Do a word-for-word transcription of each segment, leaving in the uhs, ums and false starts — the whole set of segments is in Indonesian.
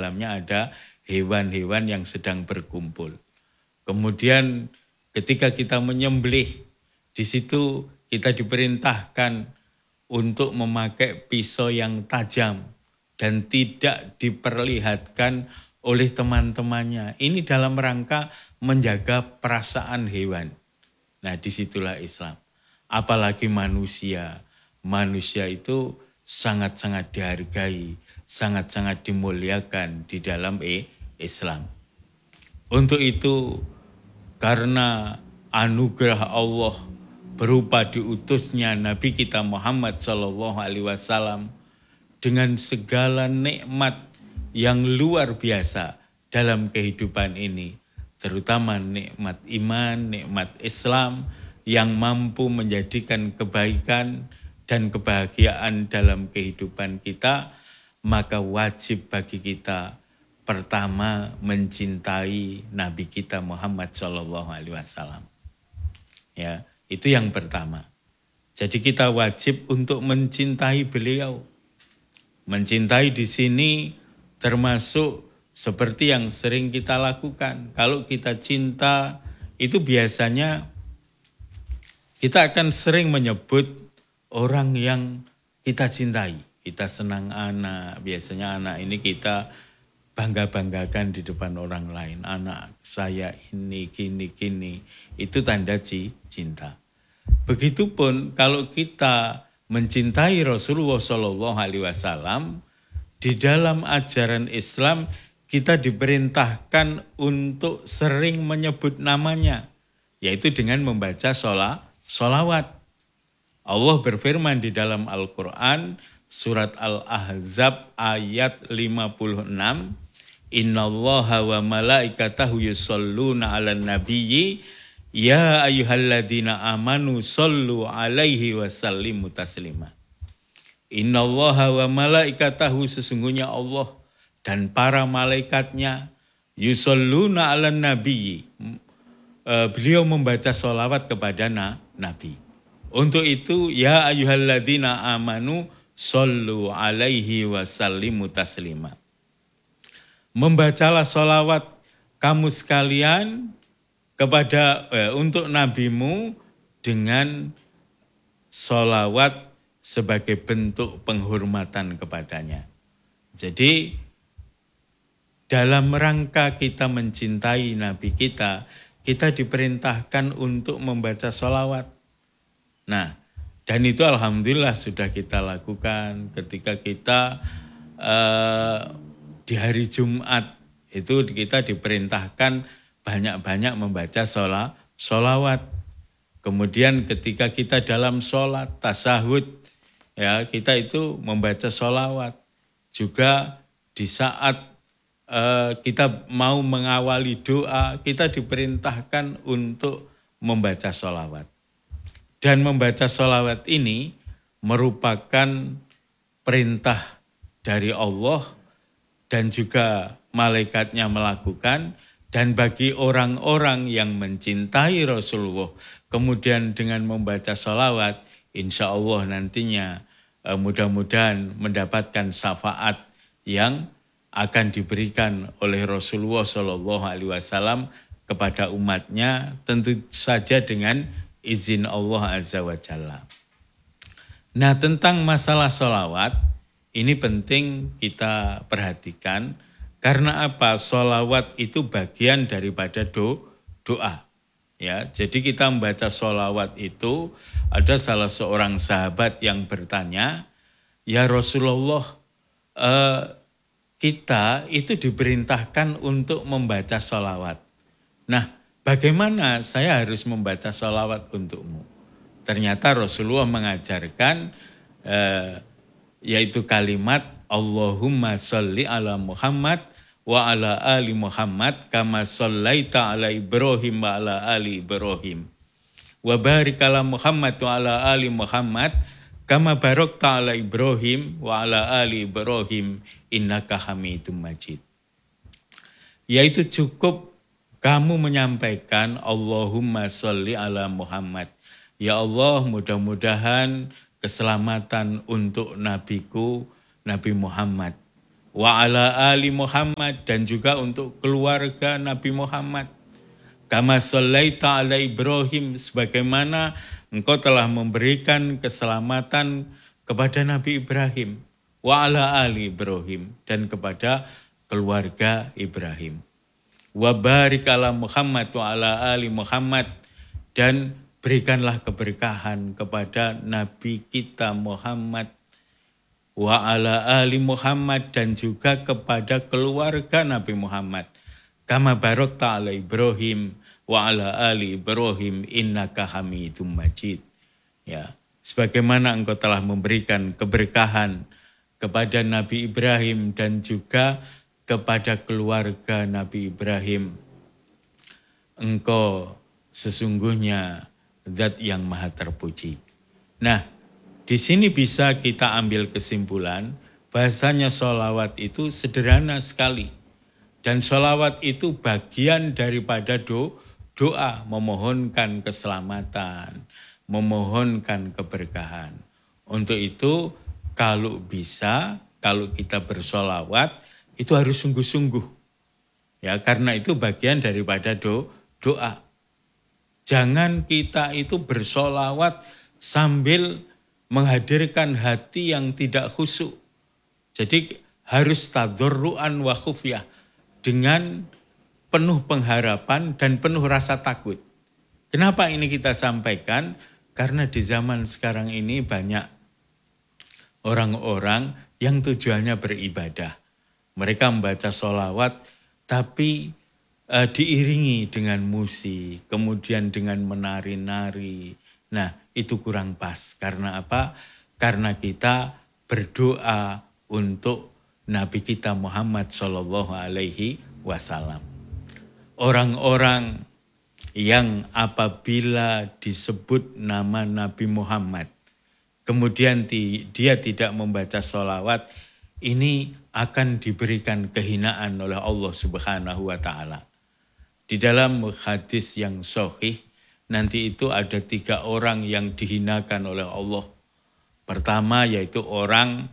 dalamnya ada hewan-hewan yang sedang berkumpul. Kemudian ketika kita menyembelih, di situ kita diperintahkan untuk memakai pisau yang tajam dan tidak diperlihatkan oleh teman-temannya. Ini dalam rangka menjaga perasaan hewan. Nah, disitulah Islam. Apalagi manusia. Manusia itu sangat-sangat dihargai, sangat-sangat dimuliakan di dalam Islam. Untuk itu, karena anugerah Allah berupa diutusnya Nabi kita Muhammad Shallallahu Alaihi Wasallam dengan segala nikmat yang luar biasa dalam kehidupan ini, terutama nikmat iman, nikmat Islam yang mampu menjadikan kebaikan dan kebahagiaan dalam kehidupan kita, maka wajib bagi kita pertama mencintai Nabi kita Muhammad Shallallahu Alaihi Wasallam. Ya. Itu yang pertama. Jadi kita wajib untuk mencintai beliau. Mencintai di sini termasuk seperti yang sering kita lakukan. Kalau kita cinta, itu biasanya kita akan sering menyebut orang yang kita cintai. Kita senang anak, biasanya anak ini kita bangga-banggakan di depan orang lain. Anak saya ini, gini, gini. Itu tanda cinta. Begitupun kalau kita mencintai Rasulullah Shallallahu Alaihi Wasallam, di dalam ajaran Islam kita diperintahkan untuk sering menyebut namanya, yaitu dengan membaca sholat, sholawat. Allah berfirman di dalam Al-Quran, surat Al-Ahzab ayat lima puluh enam, Innallaha wa malaikatahu yusholluna ala nabiyyi ya ayyuhalladzina amanu shollu alaihi wasallimu taslima. Innallaha wa malaikatahu, sesungguhnya Allah dan para malaikatnya, yusholluna ala nabiyyi, beliau membaca sholawat kepada Nabi. Untuk itu ya ayyuhalladzina amanu shollu alaihi wasallimu taslima. Membacalah sholawat kamu sekalian kepada eh, untuk nabimu dengan sholawat sebagai bentuk penghormatan kepadanya. Jadi dalam rangka kita mencintai Nabi kita, kita diperintahkan untuk membaca sholawat. Nah, dan itu alhamdulillah sudah kita lakukan ketika kita eh, di hari Jumat itu kita diperintahkan banyak-banyak membaca sholat, sholawat. Kemudian ketika kita dalam sholat, tasahud, ya kita itu membaca sholawat. Juga di saat uh, kita mau mengawali doa, kita diperintahkan untuk membaca sholawat. Dan membaca sholawat ini merupakan perintah dari Allah dan juga malaikatnya melakukan, dan bagi orang-orang yang mencintai Rasulullah kemudian dengan membaca sholawat, insya Allah nantinya eh, mudah-mudahan mendapatkan syafaat yang akan diberikan oleh Rasulullah Shallallahu Alaihi Wasallam kepada umatnya, tentu saja dengan izin Allah Azza wa Jalla. Nah, tentang masalah sholawat ini penting kita perhatikan, karena apa? Sholawat itu bagian daripada do, doa. Ya, jadi kita membaca sholawat itu, ada salah seorang sahabat yang bertanya, ya Rasulullah, eh, kita itu diperintahkan untuk membaca sholawat. Nah, bagaimana saya harus membaca sholawat untukmu? Ternyata Rasulullah mengajarkan, eh, yaitu kalimat Allahumma sholli ala Muhammad wa ala ali Muhammad kama shallaita ala Ibrahim wa ala ali Ibrahim wa barik ala Muhammad wa ala ali Muhammad kama barakta ala Ibrahim wa ala ali Ibrahim innaka Hamidum Majid. Yaitu cukup kamu menyampaikan Allahumma sholli ala Muhammad. Ya Allah, mudah-mudahan keselamatan untuk nabiku Nabi Muhammad. wa ala ali Muhammad, dan juga untuk keluarga Nabi Muhammad. Kama shallaita ala Ibrahim, sebagaimana engkau telah memberikan keselamatan kepada Nabi Ibrahim. Wa ala ali Ibrahim, dan kepada keluarga Ibrahim. Wa barik ala Muhammad wa ala ali Muhammad, dan berikanlah keberkahan kepada Nabi kita Muhammad wa ala ali Muhammad, dan juga kepada keluarga Nabi Muhammad. Kama barakta ala Ibrahim wa ala ali Ibrahim innaka Hamidum Majid. Ya, sebagaimana engkau telah memberikan keberkahan kepada Nabi Ibrahim dan juga kepada keluarga Nabi Ibrahim, engkau sesungguhnya Zat yang maha terpuji. Nah, di sini bisa kita ambil kesimpulan bahasanya sholawat itu sederhana sekali. Dan sholawat itu bagian daripada do, doa, memohonkan keselamatan, memohonkan keberkahan. Untuk itu, kalau bisa, kalau kita bersholawat, itu harus sungguh-sungguh. Ya, karena itu bagian daripada do, doa. Jangan kita itu bersolawat sambil menghadirkan hati yang tidak khusyuk. Jadi harus tadorruan wa khufyah, dengan penuh pengharapan dan penuh rasa takut. Kenapa ini kita sampaikan? Karena di zaman sekarang ini banyak orang-orang yang tujuannya beribadah. Mereka membaca solawat tapi Uh, diiringi dengan musik, kemudian dengan menari-nari. Nah, itu kurang pas. Karena apa? Karena kita berdoa untuk Nabi kita Muhammad Shallallahu Alaihi Wasallam. Orang-orang yang apabila disebut nama Nabi Muhammad, kemudian ti, dia tidak membaca sholawat, ini akan diberikan kehinaan oleh Allah Subhanahu Wa Taala. Di dalam hadis yang sahih, nanti itu ada tiga orang yang dihinakan oleh Allah. Pertama yaitu orang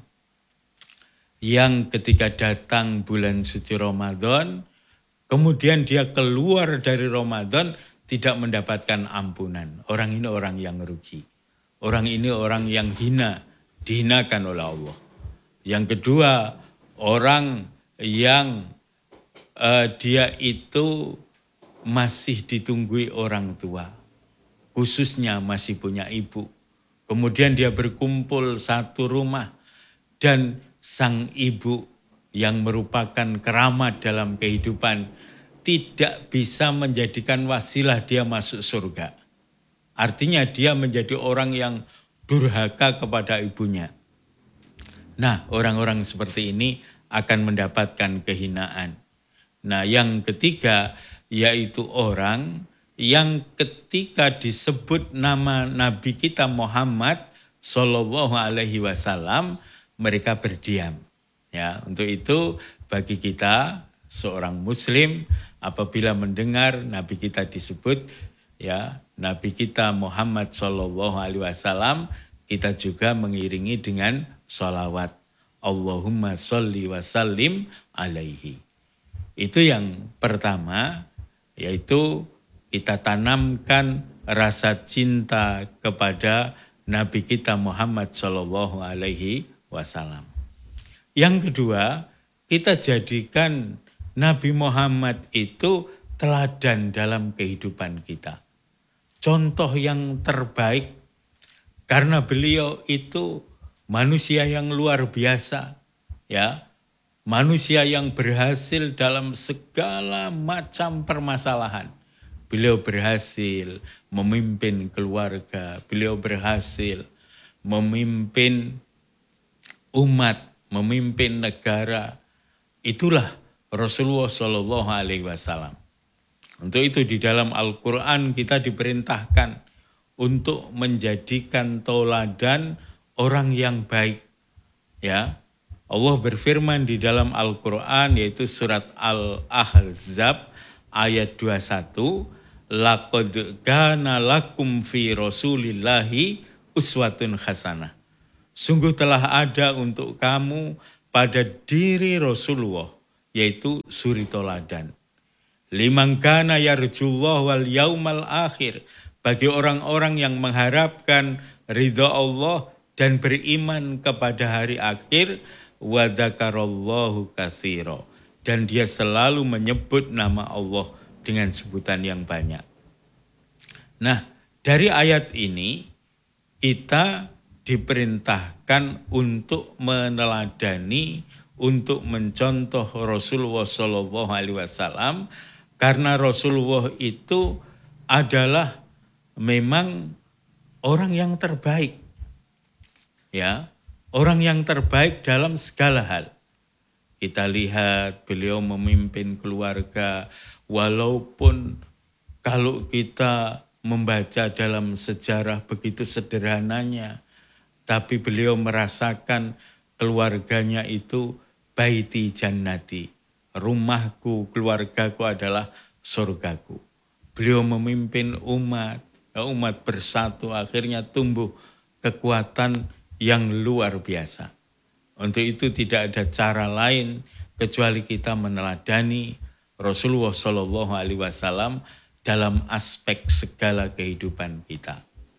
yang ketika datang bulan suci Ramadan, kemudian dia keluar dari Ramadan tidak mendapatkan ampunan. Orang ini orang yang rugi. Orang ini orang yang hina, dihinakan oleh Allah. Yang kedua, orang yang uh, dia itu masih ditunggui orang tua, khususnya masih punya ibu. Kemudian dia berkumpul satu rumah dan sang ibu yang merupakan keramat dalam kehidupan tidak bisa menjadikan wasilah dia masuk surga. Artinya dia menjadi orang yang durhaka kepada ibunya. Nah, orang-orang seperti ini akan mendapatkan kehinaan. Nah, yang ketiga yaitu orang yang ketika disebut nama Nabi kita Muhammad Shallallahu Alaihi Wasallam, mereka berdiam. Ya, untuk itu bagi kita seorang Muslim apabila mendengar Nabi kita disebut, ya Nabi kita Muhammad Shallallahu Alaihi Wasallam, kita juga mengiringi dengan sholawat Allahumma sholli wa sallim alaihi. Itu yang pertama. Yaitu kita tanamkan rasa cinta kepada Nabi kita Muhammad Shallallahu Alaihi Wasallam. Yang kedua, kita jadikan Nabi Muhammad itu teladan dalam kehidupan kita. Contoh yang terbaik, karena beliau itu manusia yang luar biasa, ya. Manusia yang berhasil dalam segala macam permasalahan. Beliau berhasil memimpin keluarga, beliau berhasil memimpin umat, memimpin negara. Itulah Rasulullah Shallallahu Alaihi Wasallam. Untuk itu di dalam Al-Quran kita diperintahkan untuk menjadikan tauladan orang yang baik. Ya. Allah berfirman di dalam Al-Quran yaitu surat Al-Ahzab ayat dua puluh satu. Laqad kana lakum fi rasulillahi uswatun hasanah. Sungguh telah ada untuk kamu pada diri Rasulullah, yaitu suri toladan. Liman kana yarjullah wal yaumal akhir, bagi orang-orang yang mengharapkan ridha Allah dan beriman kepada hari akhir, wa dzakarallahu katsira, dan dia selalu menyebut nama Allah dengan sebutan yang banyak. Nah, dari ayat ini kita diperintahkan untuk meneladani, untuk mencontoh Rasulullah Shallallahu Alaihi Wasallam, karena Rasulullah itu adalah memang orang yang terbaik, ya, orang yang terbaik dalam segala hal. Kita lihat beliau memimpin keluarga, walaupun kalau kita membaca dalam sejarah begitu sederhananya, tapi beliau merasakan keluarganya itu baiti jannati, rumahku, keluargaku adalah surgaku. Beliau memimpin umat, umat bersatu, akhirnya tumbuh kekuatan yang luar biasa. Untuk itu tidak ada cara lain kecuali kita meneladani Rasulullah Shallallahu Alaihi Wasallam dalam aspek segala kehidupan kita.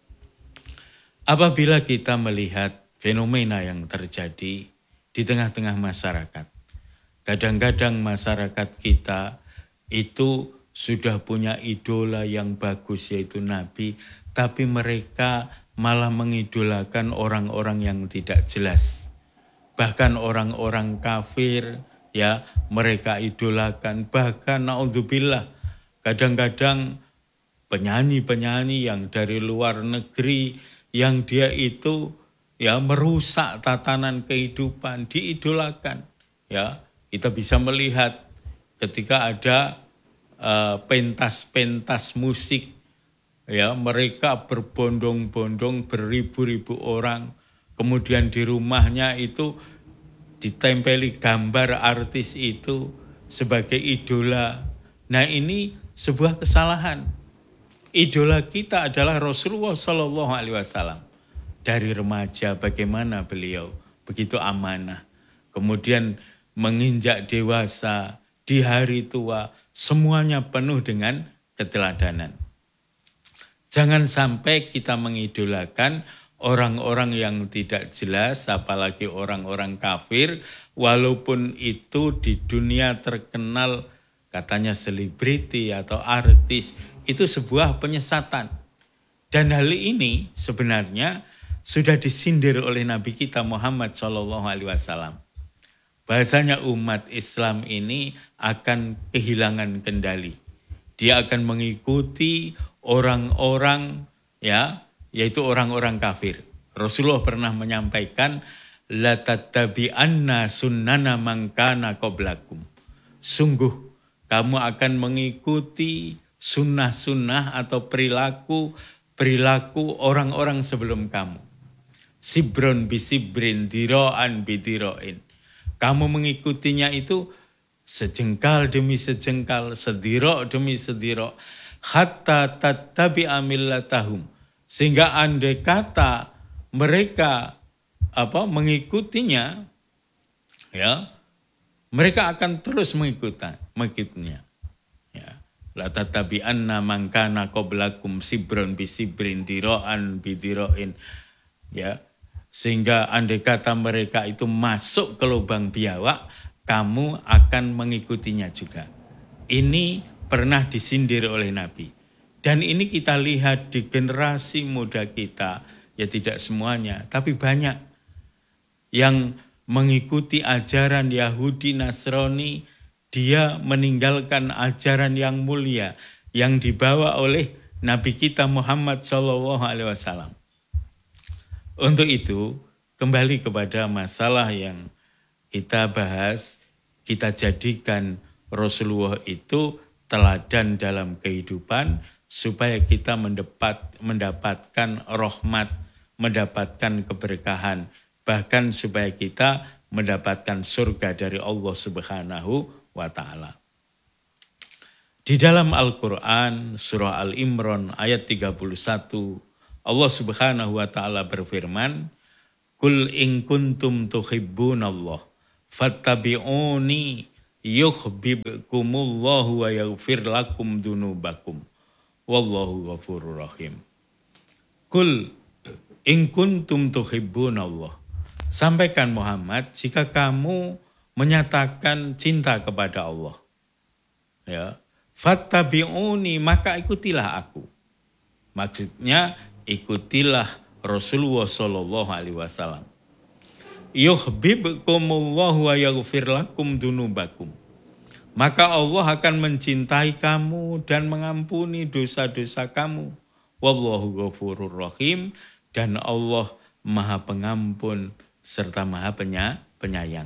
Apabila kita melihat fenomena yang terjadi di tengah-tengah masyarakat, kadang-kadang masyarakat kita itu sudah punya idola yang bagus, yaitu Nabi, tapi mereka malah mengidolakan orang-orang yang tidak jelas. Bahkan orang-orang kafir, ya, mereka idolakan. Bahkan naudzubillah, kadang-kadang penyanyi-penyanyi yang dari luar negeri, yang dia itu ya merusak tatanan kehidupan, diidolakan. Ya, kita bisa melihat ketika ada uh, pentas-pentas musik, ya, mereka berbondong-bondong, beribu-ribu orang, kemudian di rumahnya itu ditempeli gambar artis itu sebagai idola. Nah, ini sebuah kesalahan. Idola kita adalah Rasulullah Shallallahu Alaihi Wasallam. Dari remaja bagaimana beliau begitu amanah, kemudian menginjak dewasa, di hari tua, semuanya penuh dengan keteladanan. Jangan sampai kita mengidolakan orang-orang yang tidak jelas, apalagi orang-orang kafir, walaupun itu di dunia terkenal katanya selebriti atau artis, itu sebuah penyesatan. Dan hal ini sebenarnya sudah disindir oleh Nabi kita Muhammad Shallallahu Alaihi Wasallam. Bahasanya umat Islam ini akan kehilangan kendali. Dia akan mengikuti orang-orang, ya, yaitu orang-orang kafir. Rasulullah pernah menyampaikan, la tattabi'anna sunnana man kana qablakum. Sungguh kamu akan mengikuti sunnah-sunnah atau perilaku perilaku orang-orang sebelum kamu. Sibron bisibrin, diro'an bidiro'in. Kamu mengikutinya itu sejengkal demi sejengkal, sediro demi sediro, hatta tattabi'a millatahum. Sehingga andai kata mereka apa mengikutinya, ya, mereka akan terus mengikutan, mengikutinya. Ya. La tattabi'anna man kana qablakum sibron bisibrin, diro'an bidiro'in. Ya. Sehingga andai kata mereka itu masuk ke lubang biawak, kamu akan mengikutinya juga. Ini pernah disindir oleh Nabi. Dan ini kita lihat di generasi muda kita, ya tidak semuanya, tapi banyak yang mengikuti ajaran Yahudi Nasrani, dia meninggalkan ajaran yang mulia yang dibawa oleh Nabi kita Muhammad Shallallahu Alaihi Wasallam. Untuk itu, kembali kepada masalah yang kita bahas, kita jadikan Rasulullah itu teladan dalam kehidupan supaya kita mendapat, mendapatkan rahmat, mendapatkan keberkahan, bahkan supaya kita mendapatkan surga dari Allah Subhanahu wa Ta'ala. Di dalam Al-Quran, surah Al-Imran ayat tiga puluh satu, Allah Subhanahu wa Ta'ala berfirman, Kul in kuntum tuhibbunallah fattabi'uni yuhibbukumullahu wa yaghfir lakum dunubakum. Wallahu ghafurur rahim. Kul in kuntum tuhibbunallah. Sampaikan Muhammad, jika kamu menyatakan cinta kepada Allah, ya, fattabi'uni, maka ikutilah aku. Maksudnya ikutilah Rasulullah Shallallahu Alaihi Wasallam. Yuhibbukumullahu wa yaghfir lakum dunubakum. Maka Allah akan mencintai kamu dan mengampuni dosa-dosa kamu. Wallahu ghafurur rahim, dan Allah Maha Pengampun serta Maha Penyayang.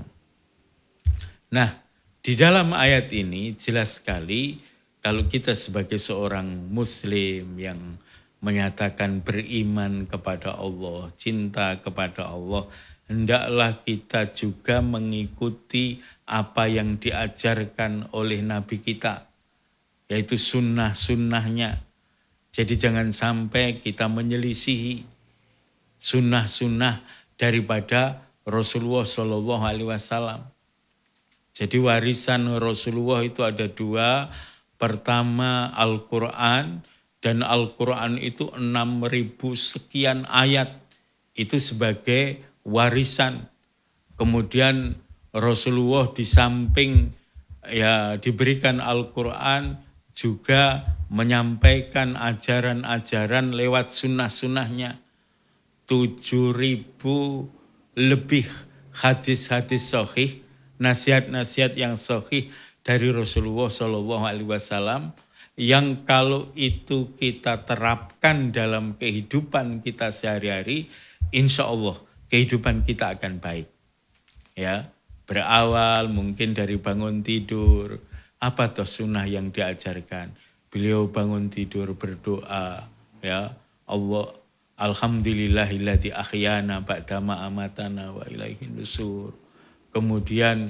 Nah, di dalam ayat ini jelas sekali kalau kita sebagai seorang muslim yang menyatakan beriman kepada Allah, cinta kepada Allah, hendaklah kita juga mengikuti apa yang diajarkan oleh Nabi kita, yaitu sunnah-sunnahnya. Jadi jangan sampai kita menyelisihi sunnah-sunnah daripada Rasulullah Shallallahu Alaihi Wasallam. Jadi warisan Rasulullah itu ada dua. Pertama Al-Quran, dan Al-Quran itu enam ribu sekian ayat. Itu sebagai warisan. Kemudian Rasulullah di samping ya diberikan Al-Quran juga menyampaikan ajaran-ajaran lewat sunnah-sunnahnya. Tujuh ribu lebih hadis-hadis sahih, nasihat-nasihat yang sahih dari Rasulullah Shallallahu Alaihi Wasallam, yang kalau itu kita terapkan dalam kehidupan kita sehari-hari, insya Allah kehidupan kita akan baik. Ya, berawal mungkin dari bangun tidur, apa toh sunnah yang diajarkan? Beliau bangun tidur berdoa, ya Allah, alhamdulillahilladzi ahyana ba'dama amatana wa ilaihin nusur. Kemudian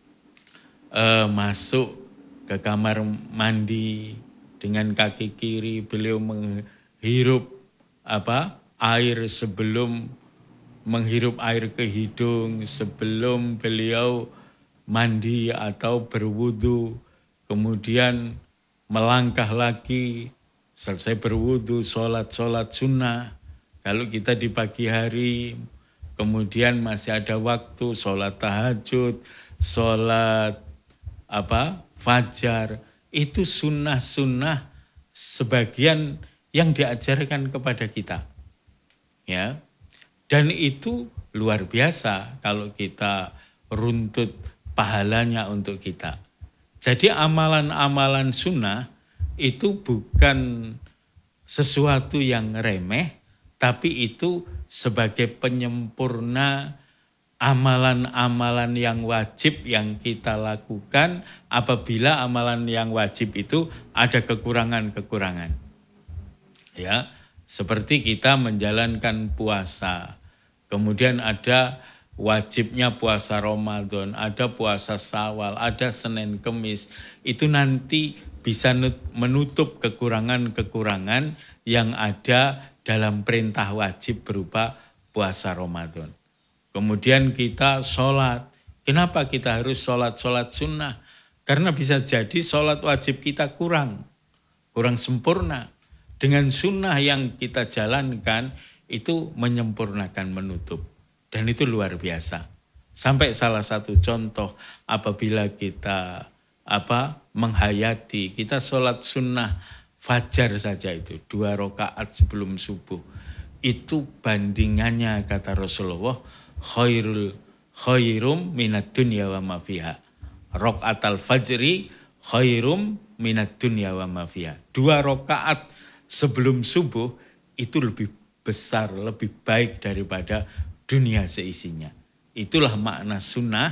eh, masuk ke kamar mandi dengan kaki kiri, beliau menghirup apa air sebelum menghirup air ke hidung, sebelum beliau mandi atau berwudu, kemudian melangkah lagi, selesai berwudu, sholat-sholat sunnah. Kalau kita di pagi hari, kemudian masih ada waktu sholat tahajud, sholat apa fajar, itu sunnah-sunnah sebagian yang diajarkan kepada kita, ya. Dan itu luar biasa kalau kita runtut pahalanya untuk kita. Jadi amalan-amalan sunnah itu bukan sesuatu yang remeh, tapi itu sebagai penyempurna amalan-amalan yang wajib yang kita lakukan apabila amalan yang wajib itu ada kekurangan-kekurangan. Ya, seperti kita menjalankan puasa, kemudian ada wajibnya puasa Ramadan, ada puasa Syawal, ada Senin Kemis, itu nanti bisa menutup kekurangan-kekurangan yang ada dalam perintah wajib berupa puasa Ramadan. Kemudian kita sholat. Kenapa kita harus sholat-sholat sunnah? Karena bisa jadi sholat wajib kita kurang, kurang sempurna. Dengan sunnah yang kita jalankan itu menyempurnakan, menutup. Dan itu luar biasa. Sampai salah satu contoh apabila kita apa menghayati, kita sholat sunnah fajar saja itu, dua rakaat sebelum subuh. Itu bandingannya kata Rasulullah, khairul khairum minad dunya wa ma fiha. Rakaatal fajri khairum minad dunya wa ma fiha. Dua rakaat sebelum subuh itu lebih besar, lebih baik daripada dunia seisinya. Itulah makna sunnah.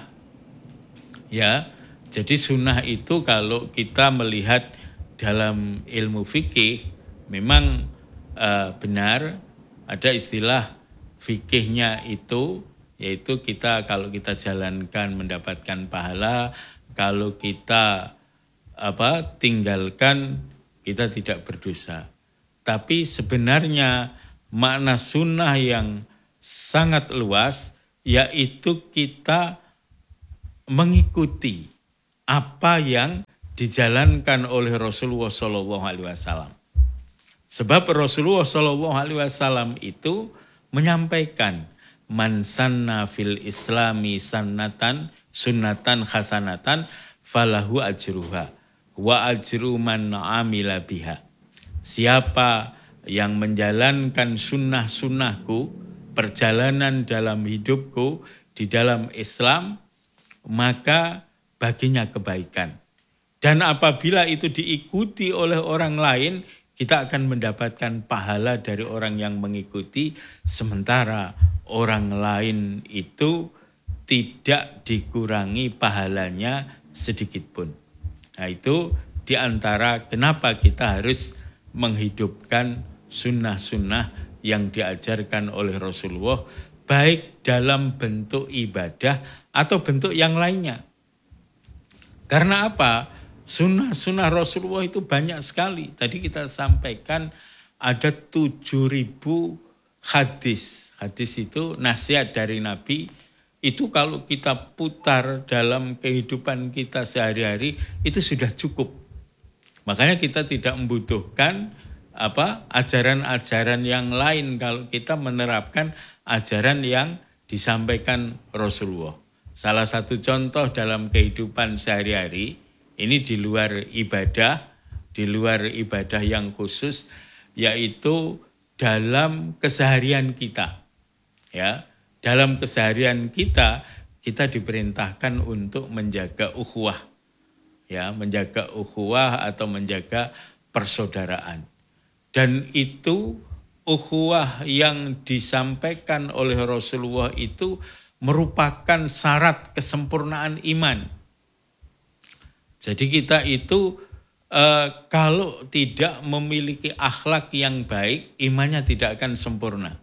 Ya, jadi sunnah itu kalau kita melihat dalam ilmu fikih memang uh, benar ada istilah fikihnya itu, yaitu kita kalau kita jalankan mendapatkan pahala, kalau kita apa tinggalkan kita tidak berdosa. Tapi sebenarnya makna sunnah yang sangat luas, yaitu kita mengikuti apa yang dijalankan oleh Rasulullah Shallallahu Alaihi Wasallam. Sebab Rasulullah Shallallahu Alaihi Wasallam itu menyampaikan man sanna fil islami sannatan sunnatan hasanatan falahu ajruha wa ajru man amila biha. Siapa yang menjalankan sunnah-sunnahku, perjalanan dalam hidupku di dalam Islam, maka baginya kebaikan. Dan apabila itu diikuti oleh orang lain, kita akan mendapatkan pahala dari orang yang mengikuti, sementara orang lain itu tidak dikurangi pahalanya sedikit pun. Nah, itu diantara kenapa kita harus menghidupkan sunnah-sunnah yang diajarkan oleh Rasulullah, baik dalam bentuk ibadah atau bentuk yang lainnya. Karena apa? Sunnah-sunnah Rasulullah itu banyak sekali. Tadi kita sampaikan ada tujuh ribu hadis. Hadis itu nasihat dari Nabi. Itu kalau kita putar dalam kehidupan kita sehari-hari, itu sudah cukup. Makanya kita tidak membutuhkan apa ajaran-ajaran yang lain kalau kita menerapkan ajaran yang disampaikan Rasulullah. Salah satu contoh dalam kehidupan sehari-hari, ini di luar ibadah, di luar ibadah yang khusus, yaitu dalam keseharian kita. Ya, dalam keseharian kita, kita diperintahkan untuk menjaga ukhuwah. Ya, menjaga ukhuwah atau menjaga persaudaraan. Dan itu ukhuwah yang disampaikan oleh Rasulullah itu merupakan syarat kesempurnaan iman. Jadi kita itu eh, kalau tidak memiliki akhlak yang baik, imannya tidak akan sempurna.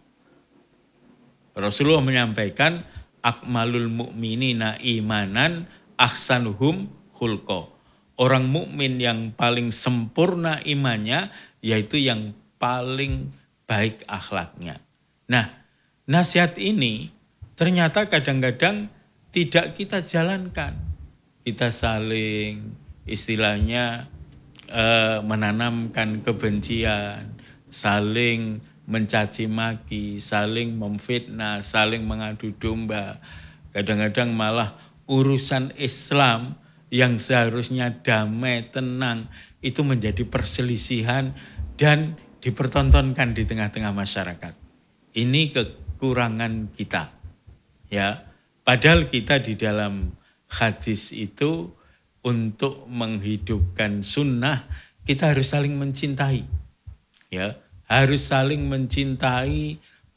Rasulullah menyampaikan akmalul mu'minina imanan ahsanuhum khulqa. Orang mukmin yang paling sempurna imannya yaitu yang paling baik akhlaknya. Nah, nasihat ini ternyata kadang-kadang tidak kita jalankan. Kita saling istilahnya eh, menanamkan kebencian, saling mencaci maki, saling memfitnah, saling mengadu domba. Kadang-kadang malah urusan Islam yang seharusnya damai, tenang, itu menjadi perselisihan dan dipertontonkan di tengah-tengah masyarakat. Ini kekurangan kita. Ya, padahal kita di dalam hadis itu untuk menghidupkan sunnah, kita harus saling mencintai. Ya, harus saling mencintai,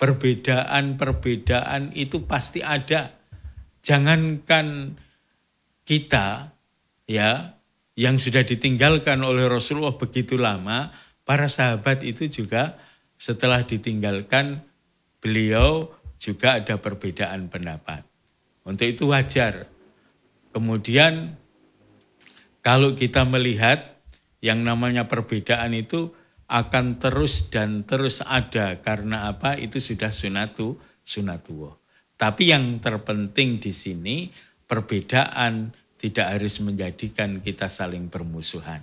perbedaan-perbedaan itu pasti ada. Jangankan kita, ya, yang sudah ditinggalkan oleh Rasulullah begitu lama, para sahabat itu juga setelah ditinggalkan beliau juga ada perbedaan pendapat. Untuk itu wajar. Kemudian kalau kita melihat yang namanya perbedaan itu akan terus dan terus ada karena apa? Itu sudah sunatu sunatullah. Tapi yang terpenting di sini perbedaan tidak harus menjadikan kita saling bermusuhan.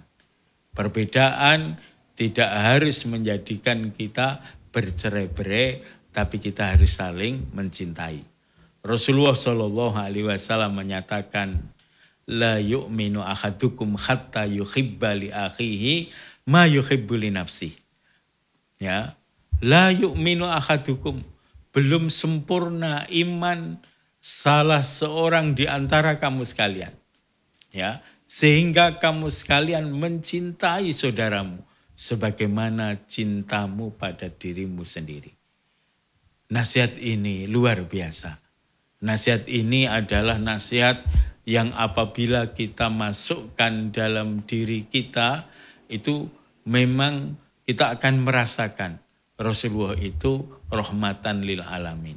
Perbedaan tidak harus menjadikan kita bercerai-berai, tapi kita harus saling mencintai. Rasulullah Shallallahu Alaihi Wasallam menyatakan, la yu'minu ahadukum hatta yuhibba li akhihi ma yuhibbu li nafsihi. Ya, la yu'minu ahadukum, belum sempurna iman salah seorang di antara kamu sekalian. Ya, sehingga kamu sekalian mencintai saudaramu sebagaimana cintamu pada dirimu sendiri. Nasihat ini luar biasa. Nasihat ini adalah nasihat yang apabila kita masukkan dalam diri kita, itu memang kita akan merasakan Rasulullah itu rahmatan lil alamin.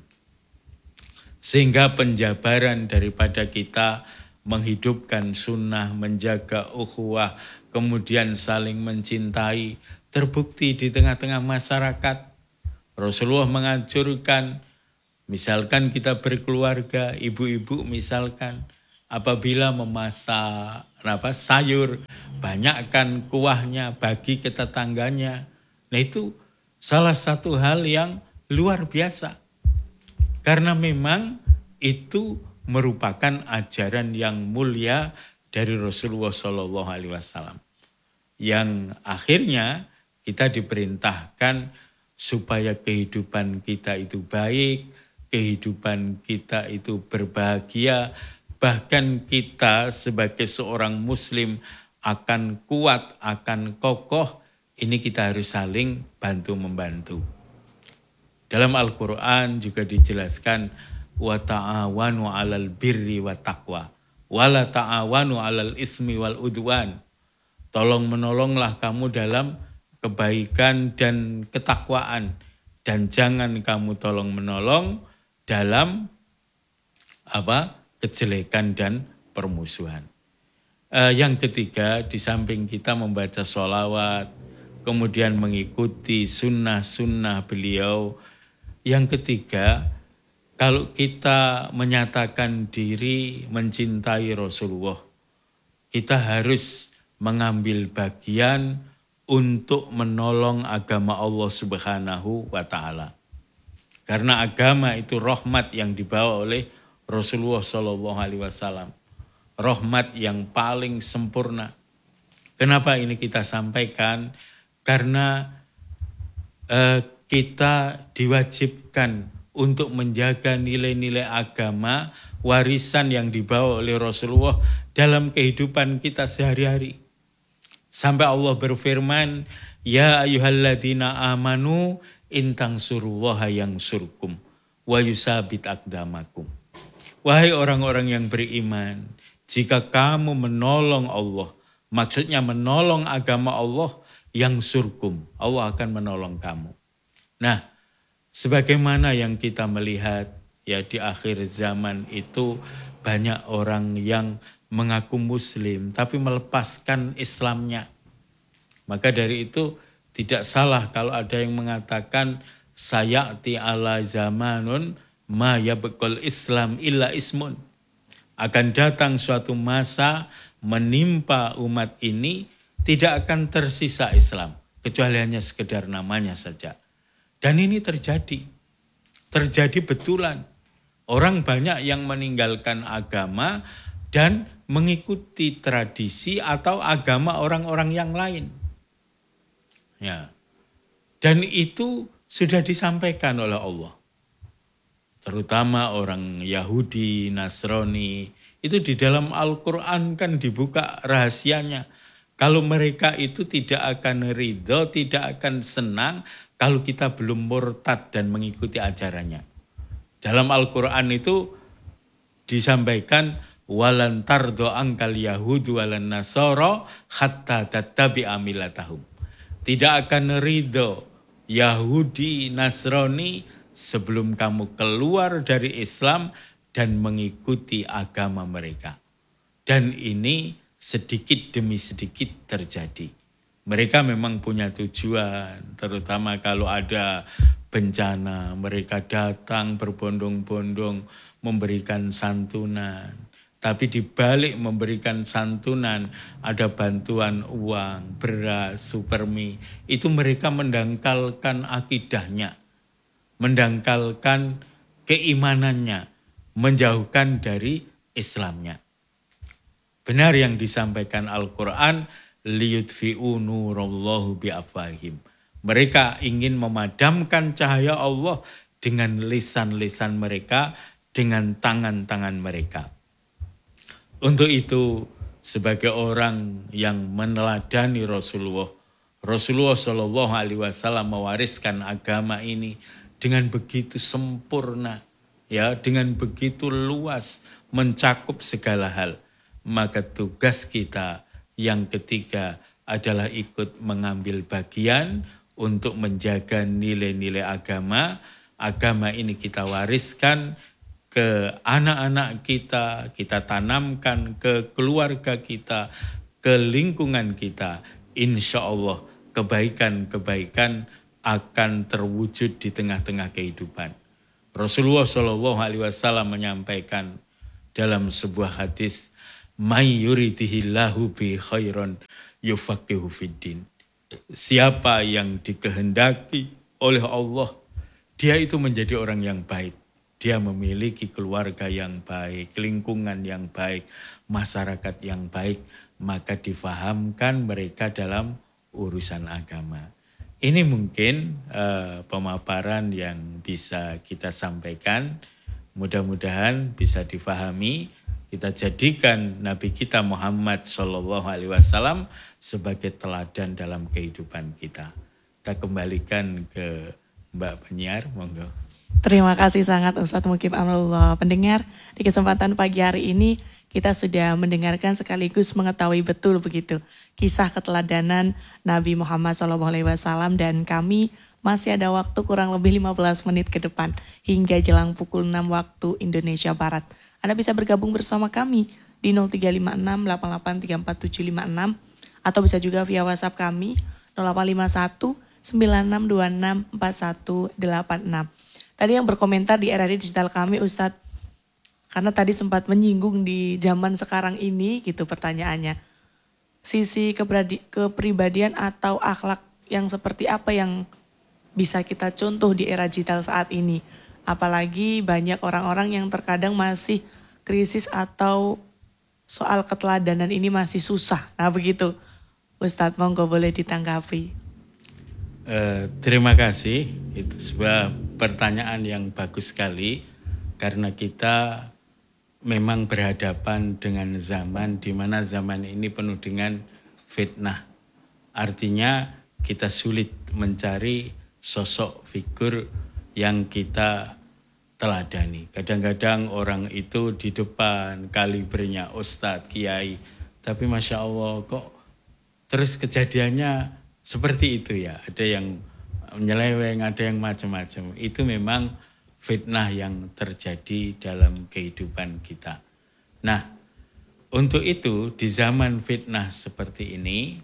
Sehingga penjabaran daripada kita menghidupkan sunnah, menjaga ukhuwah, kemudian saling mencintai, terbukti di tengah-tengah masyarakat. Rasulullah menganjurkan, misalkan kita berkeluarga, ibu-ibu misalkan, apabila memasak apa sayur, banyakkan kuahnya, bagi ke tetangganya. Nah itu salah satu hal yang luar biasa. Karena memang itu merupakan ajaran yang mulia dari Rasulullah Shallallahu Alaihi Wasallam. Yang akhirnya kita diperintahkan supaya kehidupan kita itu baik, kehidupan kita itu berbahagia, bahkan kita sebagai seorang muslim akan kuat, akan kokoh, ini kita harus saling bantu-membantu. Dalam Al-Quran juga dijelaskan, wa ta'awanu 'alal birri wa taqwa, wa la ta'awanu 'alal ismi wal udwan. Tolong menolonglah kamu dalam kebaikan dan ketakwaan, dan jangan kamu tolong menolong dalam apa kejelekan dan permusuhan. Eh, yang ketiga, di samping kita membaca sholawat, kemudian mengikuti sunnah-sunnah beliau. Yang ketiga, kalau kita menyatakan diri mencintai Rasulullah, kita harus mengambil bagian untuk menolong agama Allah Subhanahu wa Ta'ala. Karena agama itu rahmat yang dibawa oleh Rasulullah Shallallahu Alaihi Wasallam, rahmat yang paling sempurna. Kenapa ini kita sampaikan? Karena eh, kita diwajibkan untuk menjaga nilai-nilai agama, warisan yang dibawa oleh Rasulullah dalam kehidupan kita sehari-hari. Sampai Allah berfirman, ya ayyuhalladzina amanu intang suruwaha yang surkum wa yusabit akdamakum. Wahai orang-orang yang beriman, jika kamu menolong Allah, maksudnya menolong agama Allah, yang surkum, Allah akan menolong kamu. Nah, sebagaimana yang kita melihat ya di akhir zaman itu banyak orang yang mengaku muslim tapi melepaskan Islamnya. Maka dari itu tidak salah kalau ada yang mengatakan sayati ala zamanun ma yabqal Islam illa ismun. Akan datang suatu masa menimpa umat ini tidak akan tersisa Islam kecuali hanya sekedar namanya saja. Dan ini terjadi. Terjadi betulan. Orang banyak yang meninggalkan agama dan mengikuti tradisi atau agama orang-orang yang lain. Ya. Dan itu sudah disampaikan oleh Allah. Terutama orang Yahudi, Nasrani, itu di dalam Al-Quran kan dibuka rahasianya. Kalau mereka itu tidak akan ridho, tidak akan senang kalau kita belum murtad dan mengikuti ajarannya. Dalam Al-Quran itu disampaikan, walan tardo angkal yahudu walan nasara hatta tattabi'a millatahum. Tidak akan ridho Yahudi, Nasrani sebelum kamu keluar dari Islam dan mengikuti agama mereka. Dan ini sedikit demi sedikit terjadi. Mereka memang punya tujuan, terutama kalau ada bencana, mereka datang berbondong-bondong memberikan santunan. Tapi di balik memberikan santunan, ada bantuan uang, beras, supermi. Itu mereka mendangkalkan akidahnya, mendangkalkan keimanannya, menjauhkan dari Islamnya. Benar yang disampaikan Al-Quran, liyudfi'u nurallahu bi'afwahim. Mereka ingin memadamkan cahaya Allah dengan lisan-lisan mereka, dengan tangan-tangan mereka. Untuk itu, sebagai orang yang meneladani Rasulullah, Rasulullah Shallallahu Alaihi Wasallam mewariskan agama ini dengan begitu sempurna, ya, dengan begitu luas, mencakup segala hal. Maka tugas kita yang ketiga adalah ikut mengambil bagian untuk menjaga nilai-nilai agama. Agama ini kita wariskan ke anak-anak kita, kita tanamkan ke keluarga kita, ke lingkungan kita. Insya Allah kebaikan-kebaikan akan terwujud di tengah-tengah kehidupan. Rasulullah Shallallahu Alaihi Wasallam menyampaikan dalam sebuah hadis, may yuridihillahu bi khairan yufaqihu fiddin. Siapa yang dikehendaki oleh Allah, dia itu menjadi orang yang baik. Dia memiliki keluarga yang baik, lingkungan yang baik, masyarakat yang baik, maka difahamkan mereka dalam urusan agama. Ini mungkin uh, pemaparan yang bisa kita sampaikan. Mudah-mudahan bisa difahami. Kita jadikan Nabi kita Muhammad shallallahu alaihi wasallam sebagai teladan dalam kehidupan kita. Kita kembalikan ke Mbak Penyiar, monggo. Terima kasih sangat Ustadz Mukim Amrullah. Pendengar, di kesempatan pagi hari ini kita sudah mendengarkan sekaligus mengetahui betul begitu kisah keteladanan Nabi Muhammad shallallahu alaihi wasallam, dan kami masih ada waktu kurang lebih lima belas menit ke depan hingga jelang pukul enam waktu Indonesia Barat. Anda bisa bergabung bersama kami di nol tiga lima enam delapan delapan tiga empat tujuh lima enam atau bisa juga via WhatsApp kami nol delapan lima satu sembilan enam dua enam empat satu delapan enam. Tadi yang berkomentar di R R I Digital kami Ustadz, karena tadi sempat menyinggung di zaman sekarang ini gitu pertanyaannya. Sisi keberadi, kepribadian atau akhlak yang seperti apa yang bisa kita contoh di era digital saat ini. Apalagi banyak orang-orang yang terkadang masih krisis atau soal keteladanan ini masih susah. Nah begitu Ustadz, monggo boleh ditanggapi. Uh, terima kasih, itu sebuah pertanyaan yang bagus sekali karena kita memang berhadapan dengan zaman di mana zaman ini penuh dengan fitnah. Artinya kita sulit mencari sosok figur yang kita teladani. Kadang-kadang orang itu di depan kalibernya ustadz, kiai, tapi Masya Allah kok terus kejadiannya seperti itu ya, ada yang menyeleweng, ada yang macam-macam. Itu memang fitnah yang terjadi dalam kehidupan kita. Nah, untuk itu di zaman fitnah seperti ini,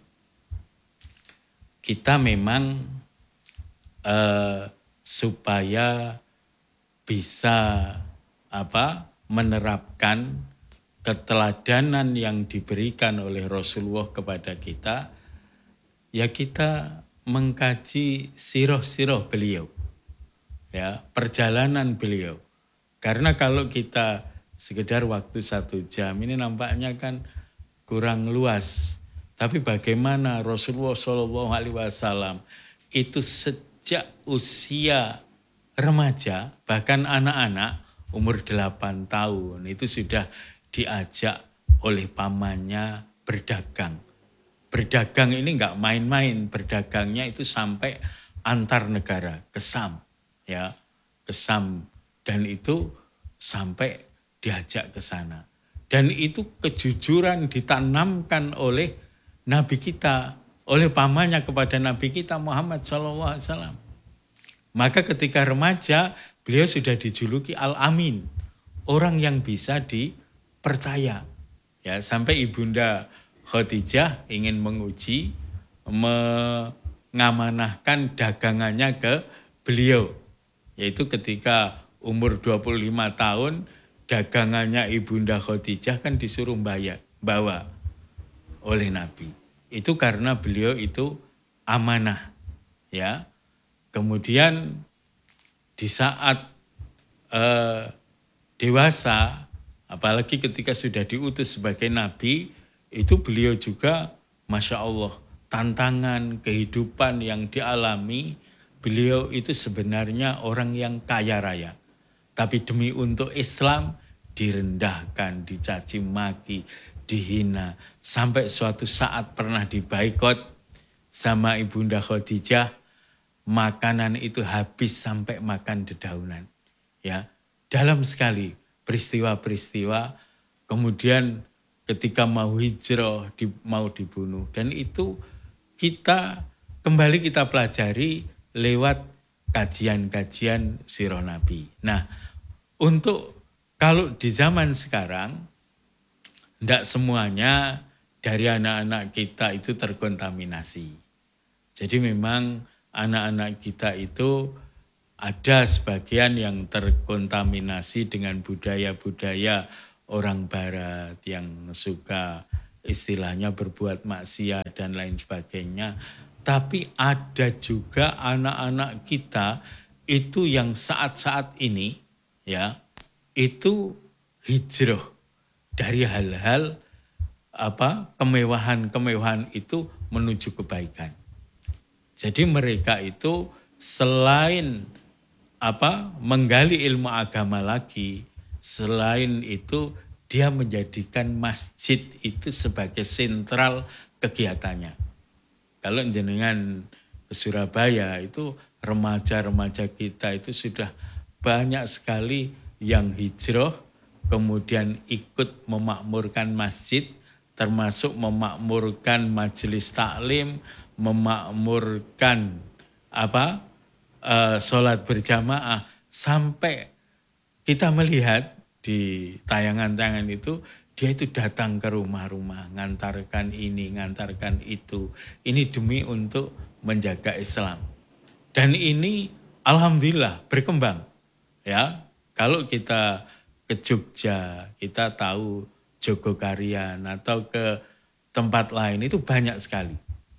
kita memang eh, supaya bisa apa menerapkan keteladanan yang diberikan oleh Rasulullah kepada kita, ya kita mengkaji sirah-sirah beliau, ya perjalanan beliau. Karena kalau kita sekedar waktu satu jam ini nampaknya kan kurang luas. Tapi bagaimana Rasulullah shallallahu alaihi wasallam itu sejak usia remaja, bahkan anak-anak umur delapan tahun itu sudah diajak oleh pamannya berdagang. Berdagang ini enggak main-main, berdagangnya itu sampai antar negara, ke Sam, ya, ke Sam, dan itu sampai diajak ke sana. Dan itu kejujuran ditanamkan oleh Nabi kita, oleh pamannya kepada Nabi kita Muhammad shallallahu alaihi wasallam. Maka ketika remaja, beliau sudah dijuluki Al-Amin, orang yang bisa dipercaya. Ya, sampai Ibunda Khadijah ingin menguji, mengamanahkan dagangannya ke beliau. Yaitu ketika umur dua puluh lima tahun, dagangannya Ibunda Khadijah kan disuruh bayar, bawa oleh Nabi. Itu karena beliau itu amanah. Ya. Kemudian di saat eh, dewasa, apalagi ketika sudah diutus sebagai Nabi, itu beliau juga Masya Allah, tantangan kehidupan yang dialami, beliau itu sebenarnya orang yang kaya raya. Tapi demi untuk Islam direndahkan, dicaci maki, dihina. Sampai suatu saat pernah dibaikot sama Ibunda Khadijah, makanan itu habis sampai makan dedaunan. Ya, dalam sekali peristiwa-peristiwa, kemudian ketika mau hijrah, di, mau dibunuh. Dan itu kita kembali kita pelajari lewat kajian-kajian sirah Nabi. Nah, untuk kalau di zaman sekarang, tidak semuanya dari anak-anak kita itu terkontaminasi. Jadi memang anak-anak kita itu ada sebagian yang terkontaminasi dengan budaya-budaya orang barat yang suka istilahnya berbuat maksiat dan lain sebagainya. Tapi ada juga anak-anak kita itu yang saat-saat ini ya itu hijrah dari hal-hal apa kemewahan-kemewahan itu menuju kebaikan. Jadi mereka itu selain apa menggali ilmu agama lagi, selain itu dia menjadikan masjid itu sebagai sentral kegiatannya. Kalau jenengan ke Surabaya itu remaja-remaja kita itu sudah banyak sekali yang hijrah, kemudian ikut memakmurkan masjid, termasuk memakmurkan majelis taklim, memakmurkan apa uh, sholat berjamaah, sampai kita melihat di tayangan-tayangan itu dia itu datang ke rumah-rumah, ngantarkan ini, ngantarkan itu. Ini demi untuk menjaga Islam. Dan ini alhamdulillah berkembang. Ya, kalau kita ke Jogja, kita tahu Jogokarian atau ke tempat lain itu banyak sekali.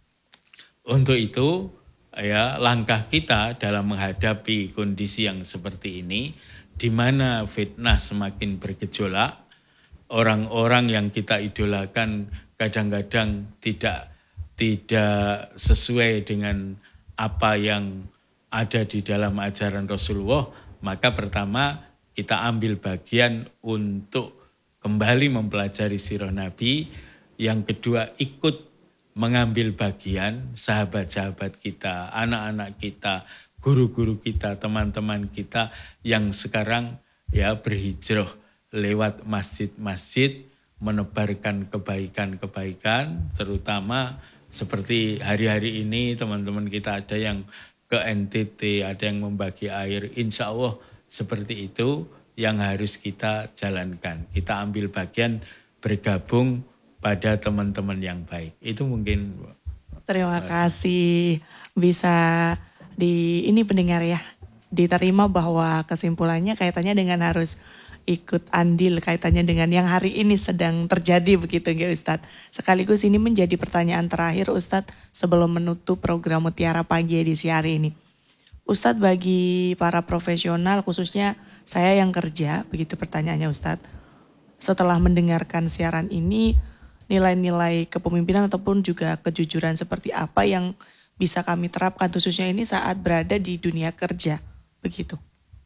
Untuk itu, ya langkah kita dalam menghadapi kondisi yang seperti ini, di mana fitnah semakin bergejolak, orang-orang yang kita idolakan kadang-kadang tidak tidak sesuai dengan apa yang ada di dalam ajaran Rasulullah, maka pertama kita ambil bagian untuk kembali mempelajari sirah Nabi. Yang kedua ikut mengambil bagian sahabat-sahabat kita, anak-anak kita, guru-guru kita, teman-teman kita yang sekarang ya berhijrah lewat masjid-masjid, menebarkan kebaikan-kebaikan, terutama seperti hari-hari ini teman-teman kita ada yang ke N T T, ada yang membagi air, insya Allah seperti itu yang harus kita jalankan. Kita ambil bagian bergabung pada teman-teman yang baik. Itu mungkin. Terima kasih, bisa di ini pendengar ya, diterima bahwa kesimpulannya kaitannya dengan harus ikut andil kaitannya dengan yang hari ini sedang terjadi begitu ya Ustadz. Sekaligus ini menjadi pertanyaan terakhir Ustadz sebelum menutup program Mutiara Pagi edisi hari ini. Ustadz, bagi para profesional khususnya saya yang kerja, begitu pertanyaannya Ustadz. Setelah mendengarkan siaran ini, nilai-nilai kepemimpinan ataupun juga kejujuran seperti apa yang bisa kami terapkan khususnya ini saat berada di dunia kerja, begitu.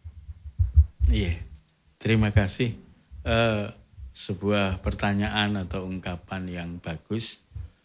Iya. Yeah. Terima kasih. Uh, sebuah pertanyaan atau ungkapan yang bagus.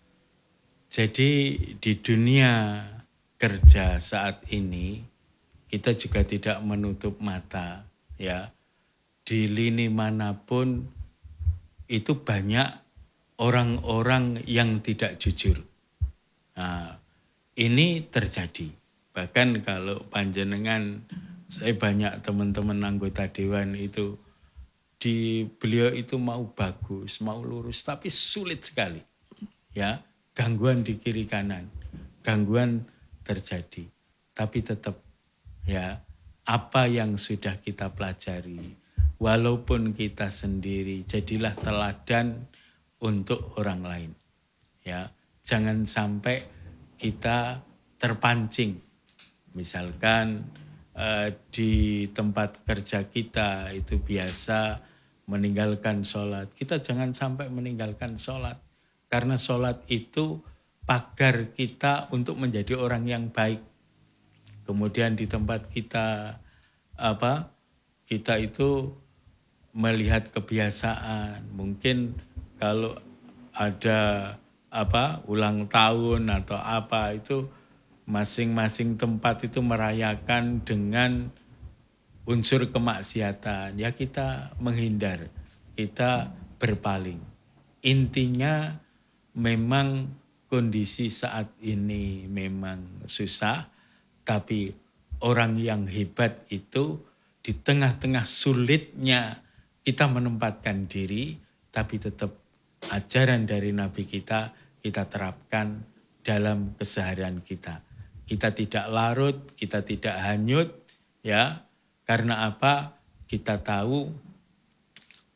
Jadi di dunia kerja saat ini kita juga tidak menutup mata ya. Di lini manapun itu banyak orang-orang yang tidak jujur. Nah, ini terjadi. Bahkan kalau panjenengan, saya banyak teman-teman anggota dewan itu, di beliau itu mau bagus, mau lurus, tapi sulit sekali. Ya, gangguan di kiri kanan, gangguan terjadi. Tapi tetap ya, apa yang sudah kita pelajari, walaupun kita sendiri, jadilah teladan untuk orang lain. Ya, jangan sampai kita terpancing. Misalkan Uh, di tempat kerja kita itu biasa meninggalkan sholat. Kita jangan sampai meninggalkan sholat. Karena sholat itu pagar kita untuk menjadi orang yang baik. Kemudian di tempat kita apa kita itu melihat kebiasaan. Mungkin kalau ada apa ulang tahun atau apa itu, masing-masing tempat itu merayakan dengan unsur kemaksiatan. Ya kita menghindar, kita berpaling. Intinya memang kondisi saat ini memang susah, tapi orang yang hebat itu di tengah-tengah sulitnya kita menempatkan diri, tapi tetap ajaran dari Nabi kita, kita terapkan dalam keseharian kita. Kita tidak larut, kita tidak hanyut, ya. Karena apa? Kita tahu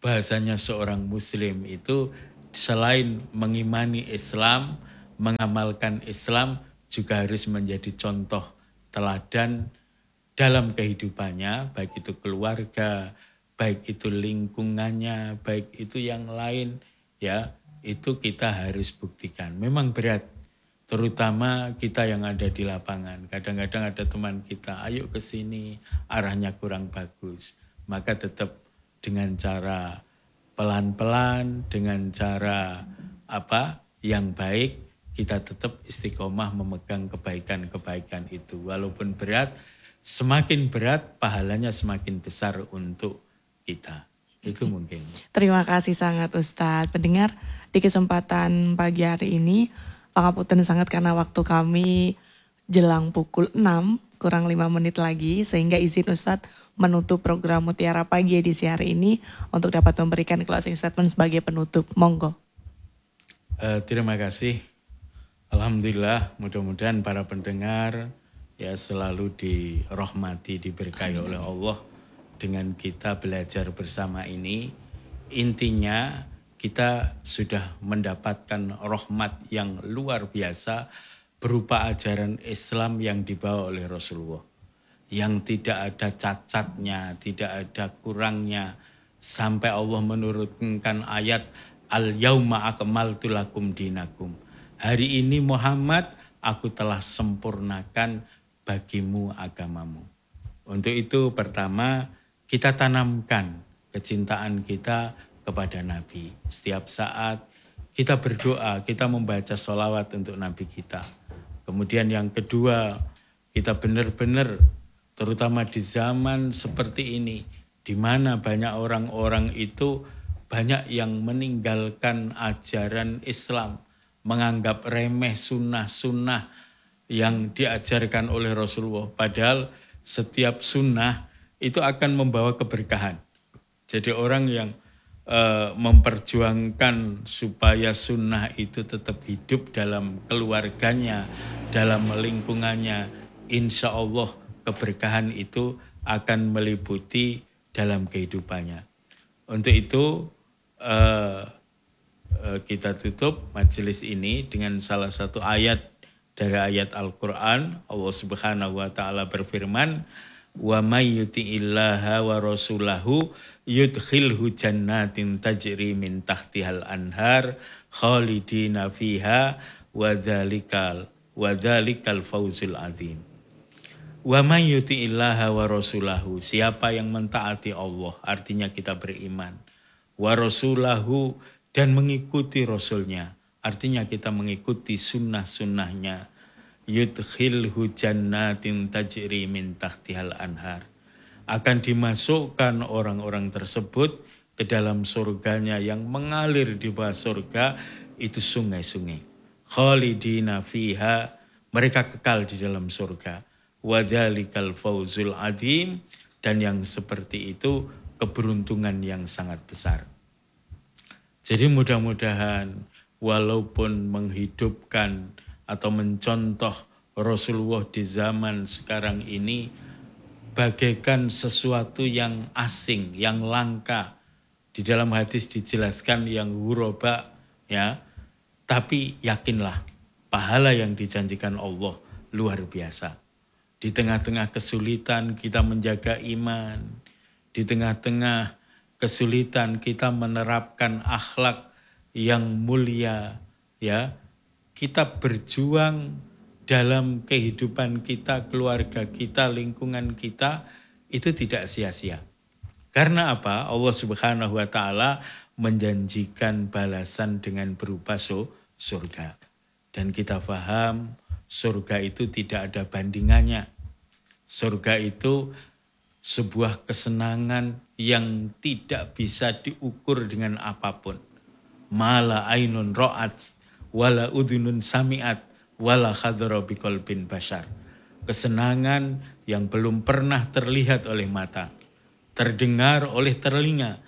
bahasanya seorang muslim itu selain mengimani Islam, mengamalkan Islam, juga harus menjadi contoh teladan dalam kehidupannya, baik itu keluarga, baik itu lingkungannya, baik itu yang lain, ya, itu kita harus buktikan. Memang berat, terutama kita yang ada di lapangan. Kadang-kadang ada teman kita, ayo ke sini, arahnya kurang bagus. Maka tetap dengan cara pelan-pelan, dengan cara apa yang baik, kita tetap istiqomah memegang kebaikan-kebaikan itu. Walaupun berat, semakin berat pahalanya semakin besar untuk kita. Itu mungkin. Terima kasih sangat Ustadz. Pendengar, di kesempatan pagi hari ini, pangapunten sangat karena waktu kami jelang pukul enam, kurang lima menit lagi, sehingga izin Ustadz menutup program Mutiara Pagi edisi hari ini untuk dapat memberikan closing statement sebagai penutup. Monggo. Uh, terima kasih. Alhamdulillah, mudah-mudahan para pendengar ya selalu dirahmati, diberkahi oleh Allah dengan kita belajar bersama ini. Intinya kita sudah mendapatkan rahmat yang luar biasa berupa ajaran Islam yang dibawa oleh Rasulullah. Yang tidak ada cacatnya, tidak ada kurangnya. Sampai Allah menurunkan ayat, Al-yauma akmaltu lakum dinakum. Hari ini Muhammad, aku telah sempurnakan bagimu agamamu. Untuk itu pertama kita tanamkan kecintaan kita kepada Nabi. Setiap saat kita berdoa, kita membaca sholawat untuk Nabi kita. Kemudian yang kedua, kita benar-benar terutama di zaman seperti ini, di mana banyak orang-orang itu banyak yang meninggalkan ajaran Islam, menganggap remeh sunnah-sunnah yang diajarkan oleh Rasulullah. Padahal setiap sunnah itu akan membawa keberkahan. Jadi orang yang uh, memperjuangkan supaya sunnah itu tetap hidup dalam keluarganya, dalam lingkungannya, insya Allah keberkahan itu akan meliputi dalam kehidupannya. Untuk itu uh, uh, kita tutup majelis ini dengan salah satu ayat dari ayat Al-Quran. Allah Subhanahu wa ta'ala berfirman, wa may yuti'illaha wa rasulahu yudkhilhu jannatin tajri min tahtihal anhar khalidina fiha wa dhalikal wa dhalikal fawzul azim. Wa may yuti'illaha wa rasulahu, siapa yang mentaati Allah, artinya kita beriman, wa rasulahu, dan mengikuti rasulnya, artinya kita mengikuti sunnah-sunnahnya, yudkhilhu jannatin tajri min tahtihal anhar, akan dimasukkan orang-orang tersebut ke dalam surganya yang mengalir di bawah surga itu sungai-sungai. Khalidina fiha, mereka kekal di dalam surga. Wadzalikal fawzul azim, dan yang seperti itu keberuntungan yang sangat besar. Jadi mudah-mudahan walaupun menghidupkan atau mencontoh Rasulullah di zaman sekarang ini bagaikan sesuatu yang asing, yang langka. Di dalam hadis dijelaskan yang ghuraba, ya. Tapi yakinlah, pahala yang dijanjikan Allah luar biasa. Di tengah-tengah kesulitan kita menjaga iman, di tengah-tengah kesulitan kita menerapkan akhlak yang mulia, ya. Kita berjuang dalam kehidupan kita, keluarga kita, lingkungan kita, itu tidak sia-sia. Karena apa? Allah Subhanahu wa ta'ala menjanjikan balasan dengan berupa surga. Dan kita paham surga itu tidak ada bandingannya. Surga itu sebuah kesenangan yang tidak bisa diukur dengan apapun. Mala ainun ro'at, wala udhunun sami'at, wala khadara biqalbin bashar. Kesenangan yang belum pernah terlihat oleh mata, terdengar oleh telinga,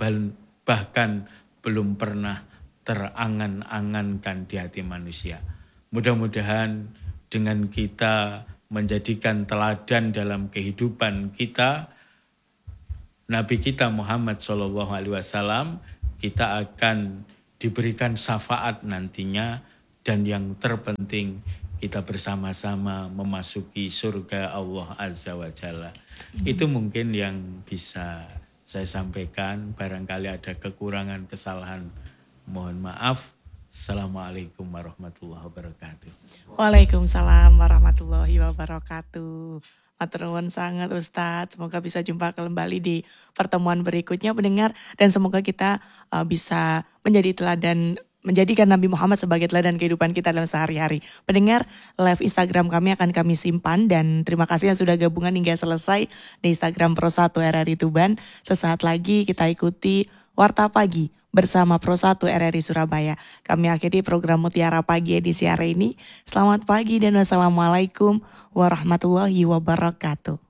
bahkan belum pernah terangan-angankan di hati manusia. Mudah-mudahan dengan kita menjadikan teladan dalam kehidupan kita, Nabi kita Muhammad shallallahu alaihi wasallam, kita akan diberikan syafaat nantinya, dan yang terpenting kita bersama-sama memasuki surga Allah Azza wa Jalla. Itu mungkin yang bisa saya sampaikan. Barangkali ada kekurangan, kesalahan, mohon maaf. Assalamualaikum warahmatullahi wabarakatuh. Waalaikumsalam warahmatullahi wabarakatuh. Matur nuwun sangat Ustadz. Semoga bisa jumpa kembali di pertemuan berikutnya pendengar, dan semoga kita uh, bisa menjadi teladan, menjadikan Nabi Muhammad sebagai teladan kehidupan kita dalam sehari-hari. Pendengar, live Instagram kami akan kami simpan, dan terima kasih yang sudah gabungan hingga selesai di Instagram Pro satu R R I Tuban. Sesaat lagi kita ikuti Warta Pagi bersama Pro satu R R I Surabaya. Kami akhiri program Mutiara Pagi edisi hari ini. Selamat pagi dan wassalamualaikum warahmatullahi wabarakatuh.